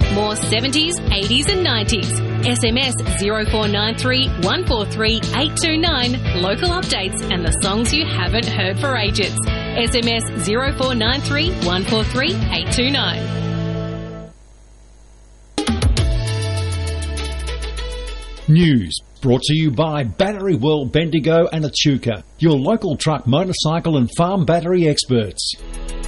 More 70s, 80s and 90s. SMS 0493 143 829. Local updates and the songs you haven't heard for ages. SMS 0493 143 829. News brought to you by Battery World, Bendigo and Echuca, your local truck, motorcycle and farm battery experts.